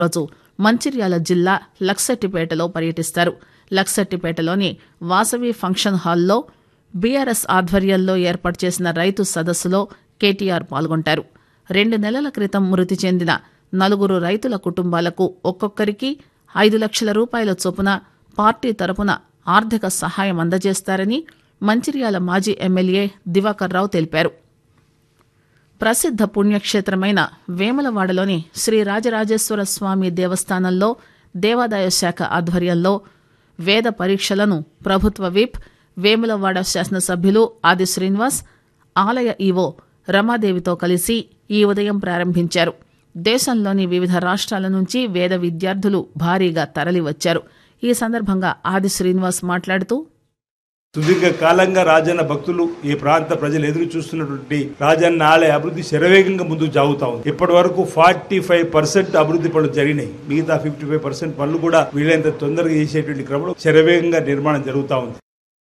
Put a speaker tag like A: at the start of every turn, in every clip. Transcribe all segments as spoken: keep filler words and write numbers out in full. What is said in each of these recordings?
A: రోజు మంచిర్యాల జిల్లా లక్సెట్టిపేటలో పర్యటిస్తారు. లక్సెట్టిపేటలోని వాసవి ఫంక్షన్ హాల్లో బీఆర్ఎస్ ఆధ్వర్యంలో ఏర్పాటు చేసిన రైతు సదస్సులో కేటీఆర్ పాల్గొంటారు. రెండు నెలల క్రితం మృతి చెందిన నలుగురు రైతుల కుటుంబాలకు ఒక్కొక్కరికి ఐదు లక్షల రూపాయల చొప్పున పార్టీ తరపున ఆర్థిక సహాయం అందజేస్తారని మంచిర్యాల మాజీ ఎమ్మెల్యే దివాకర్ రావు తెలిపారు. ప్రసిద్ధ పుణ్యక్షేత్రమైన వేములవాడలోని శ్రీ రాజరాజేశ్వర స్వామి దేవస్థానంలో దేవాదాయ శాఖ ఆధ్వర్యంలో వేద పరీక్షలను ప్రభుత్వ విప్ వేములవాడ శాసనసభ్యులు ఆది శ్రీనివాస్ ఆలయ ఈవో రమాదేవితో కలిసి ఈ ఉదయం ప్రారంభించారు. దేశంలోని వివిధ రాష్ట్రాల నుంచి వేద విద్యార్థులు భారీగా తరలివచ్చారు. ఈ సందర్భంగా ఆది శ్రీనివాస్ మాట్లాడుతూ,
B: సుదీర్ఘ కాలంగా రాజన్న భక్తులు ఈ ప్రాంత ప్రజలు ఎదురు చూస్తున్నటువంటి రాజన్న ఆలయ అభివృద్ధి శరవేగంగా ముందుకు సాగుతా ఉంది. ఇప్పటి వరకు ఫార్టీ ఫైవ్ పర్సెంట్ అభివృద్ధి పనులు జరిగినాయి. మిగతా ఫిఫ్టీ ఫైవ్ పర్సెంట్ పనులు కూడా వీలైనంత తొందరగా చేసేటువంటి క్రమంలో శరవేగంగా నిర్మాణం జరుగుతూ ఉంది.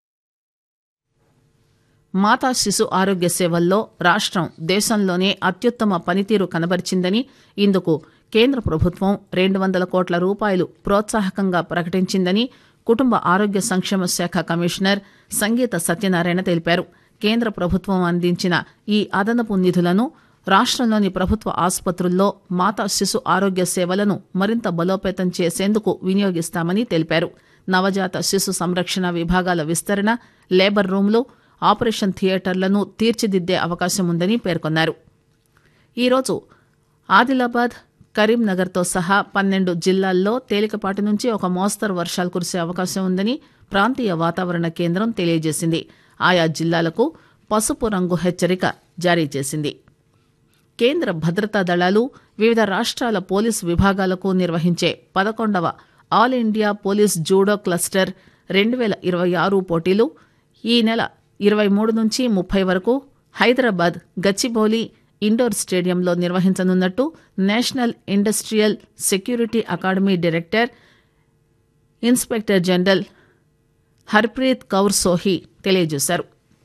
A: మాతా శిశు ఆరోగ్య సేవల్లో రాష్ట్రం దేశంలోనే అత్యుత్తమ పనితీరు కనబరిచిందని, ఇందుకు కేంద్ర ప్రభుత్వం రెండు వందల కోట్ల రూపాయలు ప్రోత్సాహకంగా ప్రకటించిందని కుటుంబ ఆరోగ్య సంక్షేమ శాఖ కమిషనర్ సంగీత సత్యనారాయణ తెలిపారు. కేంద్ర ప్రభుత్వం అందించిన ఈ అదనపు నిధులను రాష్ట్రంలోని ప్రభుత్వ ఆసుపత్రుల్లో మాతా శిశు ఆరోగ్య సేవలను మరింత బలోపేతం చేసేందుకు వినియోగిస్తామని తెలిపారు. నవజాత శిశు సంరక్షణ విభాగాల విస్తరణ, లేబర్ రూమ్లు, ఆపరేషన్ థియేటర్లను తీర్చిదిద్దే అవకాశం ఉందని పేర్కొన్నారు. ఈరోజు ఆదిలాబాద్, కరీంనగర్తో సహా పన్నెండు జిల్లాల్లో తేలికపాటి నుంచి ఒక మోస్తరు వర్షాలు కురిసే అవకాశం ఉందని ప్రాంతీయ వాతావరణ కేంద్రం తెలియజేసింది. ఆయా జిల్లాలకు పసుపు రంగు హెచ్చరిక జారీ చేసింది. కేంద్ర భద్రతా దళాలు, వివిధ రాష్ట్రాల పోలీసు విభాగాలకు నిర్వహించే పదకొండవ all India police judo cluster రెండు వేల ఇరవై ఆరు పోటీలు ఈ నెల ఇరవై మూడు నుంచి ముప్పై వరకు హైదరాబాద్ గచ్చిబౌలి ఇండోర్ స్టేడియంలో నిర్వహించనున్నట్టు national industrial security academy director inspector general Harpreet Kaur సోహి తెలియజేశారు.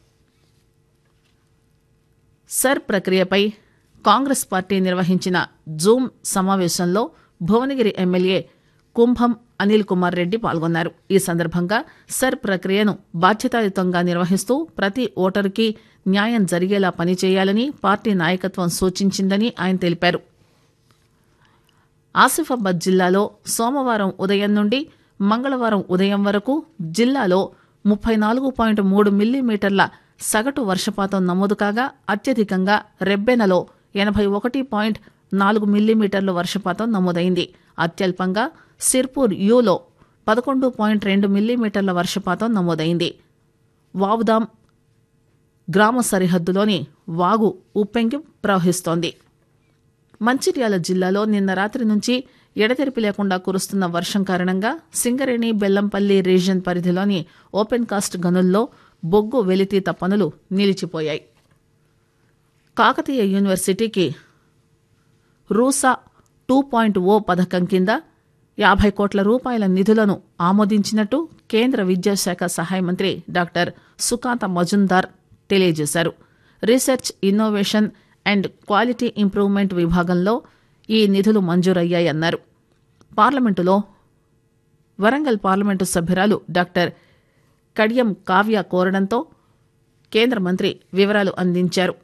A: సర్ ప్రక్రియపై కాంగ్రెస్ పార్టీ నిర్వహించిన జూమ్ సమావేశంలో భువనగిరి ఎమ్మెల్యే కుంభం అనిల్ కుమార్ రెడ్డి పాల్గొన్నారు. ఈ సందర్భంగా సర్ ప్రక్రియను బాధ్యతాయుతంగా నిర్వహిస్తూ ప్రతి ఓటరుకి న్యాయం జరిగేలా పనిచేయాలని పార్టీ నాయకత్వం సూచించిందని ఆయన తెలిపారు. ఆసిఫాబాద్ జిల్లాలో సోమవారం ఉదయం నుండి మంగళవారం ఉదయం వరకు జిల్లాలో ముప్పై నాలుగు పాయింట్ మూడు మిల్లీమీటర్ల సగటు వర్షపాతం నమోదు కాగా అత్యధికంగా రెబ్బెనలో ఎనభై ఒకటి పాయింట్ నాలుగు మిల్లీమీటర్ల వర్షపాతం నమోదైంది. అత్యల్పంగా సిర్పూర్ యూలో పదకొండు పాయింట్ రెండు మిల్లీమీటర్ల వర్షపాతం నమోదైంది. వావుదాం గ్రామ సరిహద్దులోని వాగు ఉప్పెంగి ప్రవహిస్తోంది. మంచిర్యాల జిల్లాలో నిన్న రాత్రి నుంచి ఎడతెరిపి లేకుండా కురుస్తున్న వర్షం కారణంగా సింగరేణి, బెల్లంపల్లి రీజియన్ పరిధిలోని ఓపెన్ కాస్ట్ గనుల్లో బొగ్గు వెలితీత పనులు నిలిచిపోయాయి. కాకతీయ యూనివర్సిటీకి రూసా టూ పాయింట్ ఓ పథకం కింద యాభై కోట్ల రూపాయల నిధులను ఆమోదించినట్టు కేంద్ర విద్యాశాఖ సహాయ మంత్రి డాక్టర్ సుకాంత మజుందార్ తెలియజేశారు. Research, innovation and quality improvement విభాగంలో ఈ నిధులు మంజూరయ్యాయన్నారు. పార్లమెంటులో వరంగల్ పార్లమెంటు సభ్యురాలు డాక్టర్ కడియం కావ్య కోరడంతో కేంద్ర మంత్రి వివరాలు అందించారు.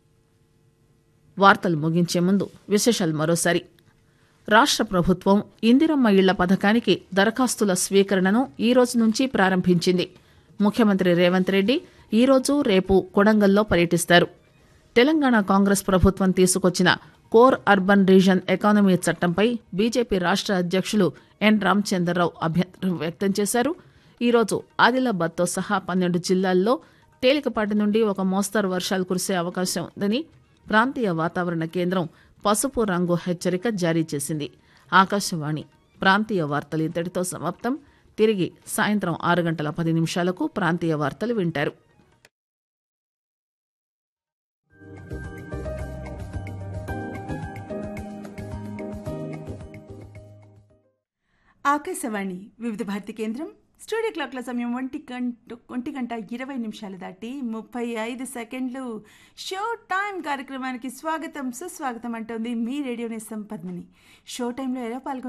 A: వార్తలు ముగించే ముందు విశేషాలు మరోసారి. రాష్ట్ర ప్రభుత్వం ఇందిరమ్మ ఇళ్ల పథకానికి దరఖాస్తుల స్వీకరణను ఈ రోజు నుంచి ప్రారంభించింది. ముఖ్యమంత్రి రేవంత్ రెడ్డి ఈరోజు, రేపు కొడంగల్లో పర్యటిస్తారు. తెలంగాణ కాంగ్రెస్ ప్రభుత్వం తీసుకొచ్చిన కోర్ అర్బన్ రీజన్ ఎకానమీ చట్టంపై బీజేపీ రాష్ట్ర అధ్యక్షులు ఎన్ రామచంద్రరావు అభ్యంతరం వ్యక్తం చేశారు. ఈరోజు ఆదిలాబాద్తో సహా పన్నెండు జిల్లాల్లో తేలికపాటి నుండి ఒక మోస్తరు వర్షాలు కురిసే అవకాశం ఉందని ప్రాంతీయ వాతావరణ కేంద్రం పసుపు రంగు హెచ్చరిక జారీ చేసింది. ఆకాశవాణి ప్రాంతీయ వార్తలు ఇంతటితో సమాప్తం. తిరిగి సాయంత్రం ఆరు గంటల పది నిమిషాలకు ప్రాంతీయ వార్తలు వింటారు.
C: ఆకాశవాణి వివిధ భారతి కేంద్రం స్టూడియో క్లాక్ల సమయం ఒంటి గంట ఒంటి గంట ఇరవై నిమిషాలు దాటి ముప్పై ఐదు సెకండ్లు. షో టైం కార్యక్రమానికి స్వాగతం సుస్వాగతం అంటోంది మీ రేడియో నేస్తం పద్మిని. షో టైంలో ఎలా పాల్గొ